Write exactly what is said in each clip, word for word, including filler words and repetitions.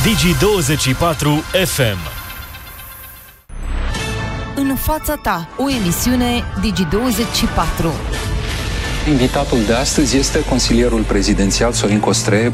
Digi douăzeci și patru F M. În fața ta, o emisiune Digi douăzeci și patru. Invitatul de astăzi este consilierul prezidențial Sorin Costreie.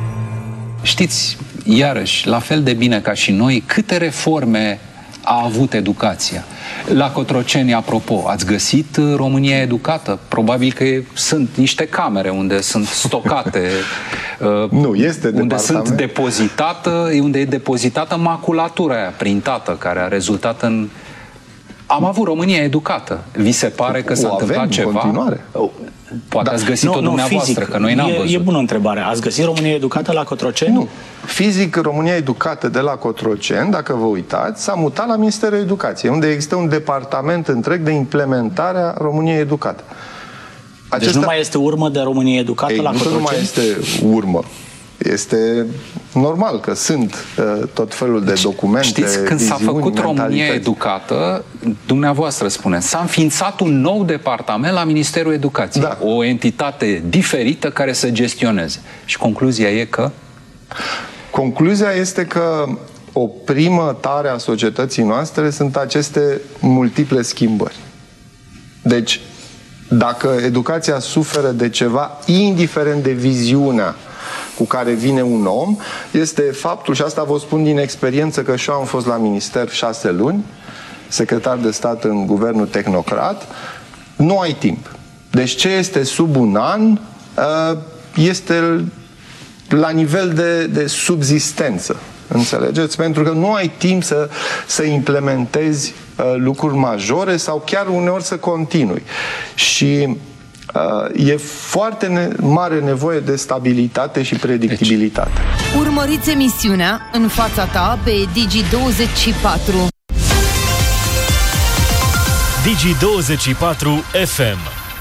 Știți, iarăși, la fel de bine ca și noi, câte reforme a avut educația. La Cotroceni, apropo, ați găsit România educată? Probabil că sunt niște camere unde sunt stocate, nu, este unde sunt depozitată, unde e depozitată maculatura aia printată, care a rezultat în... Am avut România educată. Vi se pare că s-a întâmplat ceva? În continuare. Poate da. ați găsit-o nu, dumneavoastră, fizic, că noi n-am e, văzut. E bună întrebare. Ați găsit România educată la Cotroceni? Nu. Fizic, România educată de la Cotroceni, dacă vă uitați, s-a mutat la Ministerul Educației, unde există un departament întreg de implementare a României educată. Acesta... Deci nu mai este urmă de Românie educată Ei, la Cotroceni? Nu mai este urmă. Este normal că sunt uh, tot felul de documente. Știți, când s-a făcut România educată, dumneavoastră spune, s-a înființat un nou departament la Ministerul Educației. Da. O entitate diferită care să gestioneze. Și concluzia e că? Concluzia este că o primă tare a societății noastre sunt aceste multiple schimbări. Deci, dacă educația suferă de ceva, indiferent de viziunea cu care vine un om, este faptul, și asta vă spun din experiență, că și eu am fost la minister șase luni, secretar de stat în guvernul tehnocrat, nu ai timp. Deci ce este sub un an este la nivel de, de subzistență. Înțelegeți? Pentru că nu ai timp să, să implementezi lucruri majore sau chiar uneori să continui. Și Uh, e foarte ne mare nevoie de stabilitate și predictibilitate. Urmăriți emisiunea În fața ta pe Digi douăzeci și patru. Digi douăzeci și patru F M.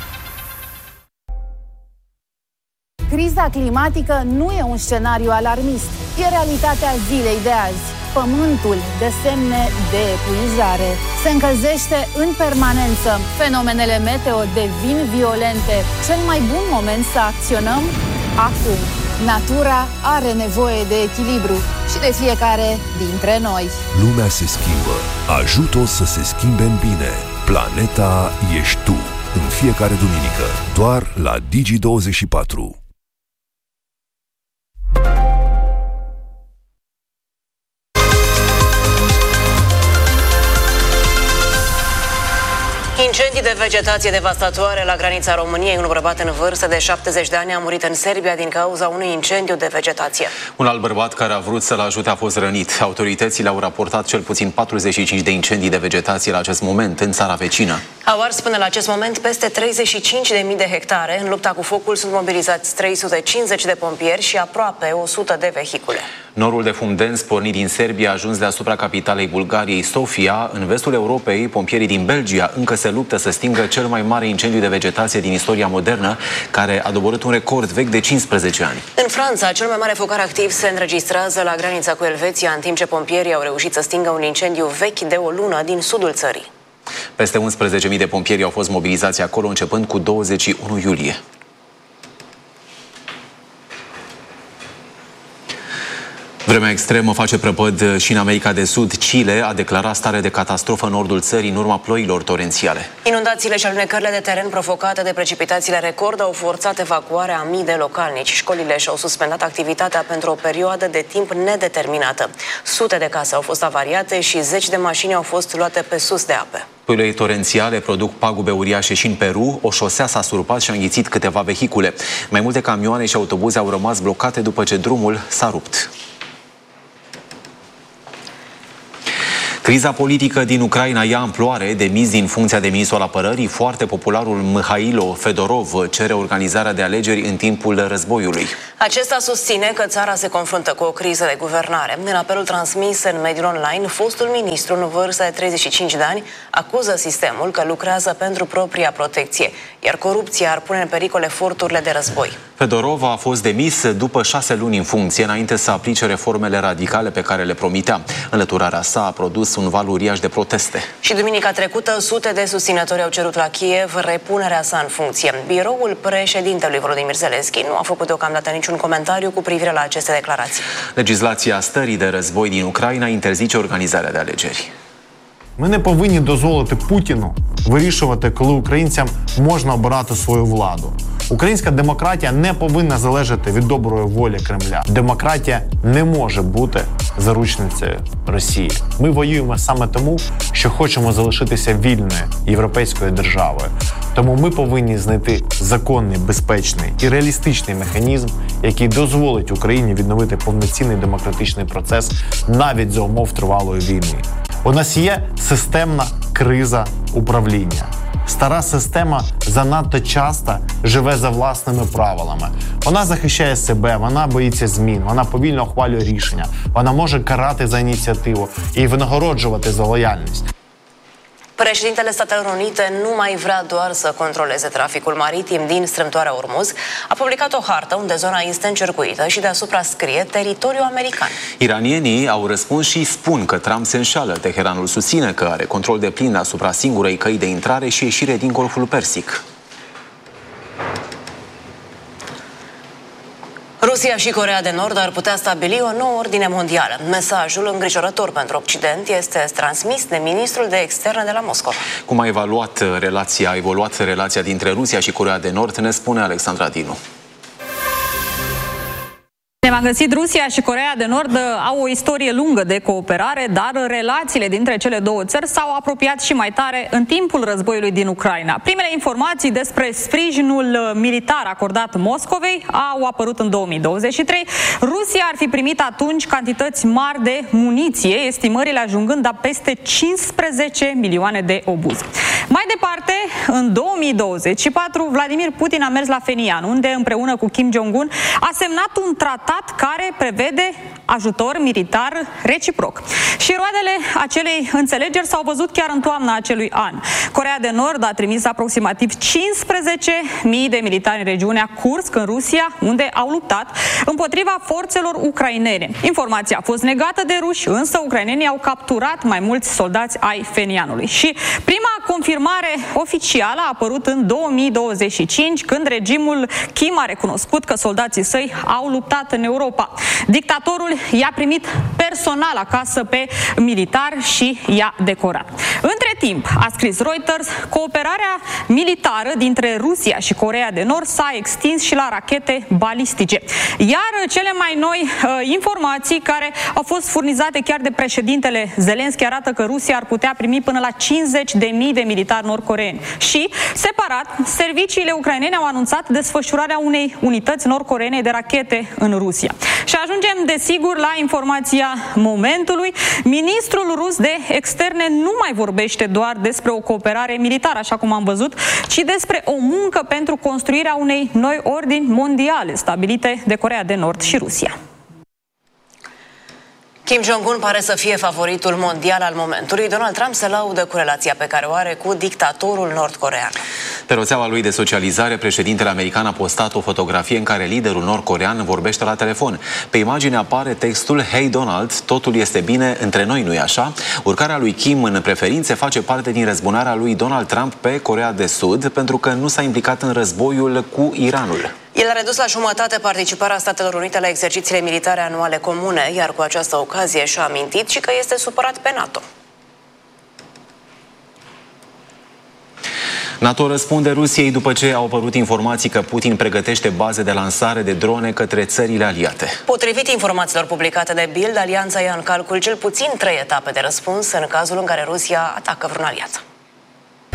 Criza climatică nu e un scenariu alarmist. E realitatea zilei de azi. Pământul de semne de epuizare. Se încălzește în permanență. Fenomenele meteo devin violente. Cel mai bun moment să acționăm? Acum. Natura are nevoie de echilibru și de fiecare dintre noi. Lumea se schimbă. Ajută-o să se schimbe în bine. Planeta ești tu. În fiecare duminică. Doar la Digi douăzeci și patru. Incendii de vegetație devastatoare la granița României. Un bărbat în vârstă de șaptezeci de ani a murit în Serbia din cauza unui incendiu de vegetație. Un alt bărbat care a vrut să-l ajute a fost rănit. Autoritățile au raportat cel puțin patruzeci și cinci de incendii de vegetație la acest moment în țara vecină. Au ars până la acest moment peste treizeci și cinci de mii de hectare. În lupta cu focul sunt mobilizați trei sute cincizeci de pompieri și aproape o sută de vehicule. Norul de fum dens pornit din Serbia a ajuns deasupra capitalei Bulgariei, Sofia. În vestul Europei, pompierii din Belgia încă se luptă să stingă cel mai mare incendiu de vegetație din istoria modernă, care a doborât un record vechi de cincisprezece ani. În Franța, cel mai mare focar activ se înregistrează la granița cu Elveția, în timp ce pompierii au reușit să stingă un incendiu vechi de o lună din sudul țării. Peste unsprezece mii de pompieri au fost mobilizați acolo începând cu douăzeci și unu iulie. Vremea extremă face prăpăd și în America de Sud. Chile a declarat stare de catastrofă în nordul țării în urma ploilor torențiale. Inundațiile și alunecările de teren provocate de precipitațiile record au forțat evacuarea a mii de localnici. Școlile și-au suspendat activitatea pentru o perioadă de timp nedeterminată. Sute de case au fost avariate și zeci de mașini au fost luate pe sus de ape. Ploile torențiale produc pagube uriașe și în Peru. O șosea s-a surpat și a înghițit câteva vehicule. Mai multe camioane și autobuze au rămas blocate după ce drumul s-a rupt. Criza politică din Ucraina ia amploare. Demis din funcția de ministru al apărării, foarte popularul Mihailo Fedorov cere organizarea de alegeri în timpul războiului. Acesta susține că țara se confruntă cu o criză de guvernare. În apelul transmis în mediul online, fostul ministru în vârstă de treizeci și cinci de ani acuză sistemul că lucrează pentru propria protecție, iar corupția ar pune în pericol eforturile de război. Fedorov a fost demis după șase luni în funcție, înainte să aplice reformele radicale pe care le promitea. Înlăturarea sa a produs un un val uriaș de proteste. Și duminica trecută, sute de susținători au cerut la Kiev repunerea sa în funcție. Biroul președintelui Volodymyr Zelensky nu a făcut deocamdată niciun comentariu cu privire la aceste declarații. Legislația stării de război din Ucraina interzice organizarea de alegeri. Ми не повинні дозволити Путіну вирішувати, коли українцям можна обирати свою владу. Українська демократія не повинна залежати від доброї волі Кремля. Демократія не може бути заручницею Росії. Ми воюємо саме тому, що хочемо залишитися вільною європейською державою. Тому ми повинні знайти законний, безпечний і реалістичний механізм, який дозволить Україні відновити повноцінний демократичний процес навіть за умов тривалої війни. У нас є системна криза управління. Стара система занадто часто живе за власними правилами. Вона захищає себе, вона боїться змін, вона повільно ухвалює рішення, вона може карати за ініціативу і винагороджувати за лояльність. Președintele Statelor Unite nu mai vrea doar să controleze traficul maritim din strâmtoarea Ormuz. A publicat o hartă unde zona este încercuită și deasupra scrie teritoriul american. Iranienii au răspuns și spun că Trump se înșală. Teheranul susține că are control deplin asupra singurei căi de intrare și ieșire din Golful Persic. Rusia și Coreea de Nord ar putea stabili o nouă ordine mondială. Mesajul îngrijorător pentru Occident este transmis de ministrul de externe de la Moscova. Cum a evaluat relația, a evoluat relația dintre Rusia și Coreea de Nord, ne spune Alexandra Dinu. Ne-am găsit, Rusia și Coreea de Nord au o istorie lungă de cooperare, dar relațiile dintre cele două țări s-au apropiat și mai tare în timpul războiului din Ucraina. Primele informații despre sprijinul militar acordat Moscovei au apărut în două mii douăzeci și trei. Rusia ar fi primit atunci cantități mari de muniție, estimările ajungând la peste cincisprezece milioane de obuzi. Mai departe, în două mii douăzeci și patru, Vladimir Putin a mers la Phenian, unde împreună cu Kim Jong-un a semnat un tratat care prevede ajutor militar reciproc. Și roadele acelei înțelegeri s-au văzut chiar în toamna acelui an. Coreea de Nord a trimis aproximativ cincisprezece mii de militari în regiunea Kursk, în Rusia, unde au luptat împotriva forțelor ucrainene. Informația a fost negată de ruși, însă ucrainenii au capturat mai mulți soldați ai Phenianului. Și prima confirmare oficială a apărut în două mii douăzeci și cinci, când regimul Kim a recunoscut că soldații săi au luptat în Europa. Dictatorul i-a primit personal acasă pe militar și i-a decorat. Între timp, a scris Reuters, cooperarea militară dintre Rusia și Coreea de Nord s-a extins și la rachete balistice. Iar cele mai noi uh, informații care au fost furnizate chiar de președintele Zelensky arată că Rusia ar putea primi până la cincizeci de mii de militari nord-coreeni. Și, separat, serviciile ucrainene au anunțat desfășurarea unei unități nord-coreene de rachete în Rusia. Și ajungem, desigur, la informația momentului. Ministrul rus de externe nu mai vorbește doar despre o cooperare militară, așa cum am văzut, ci despre o muncă pentru construirea unei noi ordini mondiale stabilite de Coreea de Nord și Rusia. Kim Jong-un pare să fie favoritul mondial al momentului. Donald Trump se laudă cu relația pe care o are cu dictatorul nord-corean. Pe rețeaua lui de socializare, președintele american a postat o fotografie în care liderul nord-corean vorbește la telefon. Pe imagine apare textul "Hey Donald, totul este bine între noi, nu-i așa?" Urcarea lui Kim în preferințe face parte din răzbunarea lui Donald Trump pe Coreea de Sud, pentru că nu s-a implicat în războiul cu Iranul. El a redus la jumătate participarea Statelor Unite la exercițiile militare anuale comune, iar cu această ocazie și-a amintit și că este supărat pe NATO. NATO răspunde Rusiei după ce au apărut informații că Putin pregătește baze de lansare de drone către țările aliate. Potrivit informațiilor publicate de Bild, alianța ia în calcul cel puțin trei etape de răspuns în cazul în care Rusia atacă vreun aliat.